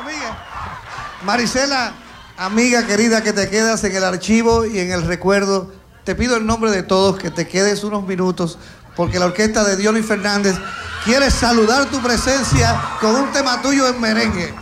Amiga, Marisela, amiga querida, que te quedas en el archivo y en el recuerdo, te pido en nombre de todos que te quedes unos minutos, porque la orquesta de Dionis Fernández quiere saludar tu presencia con un tema tuyo en merengue.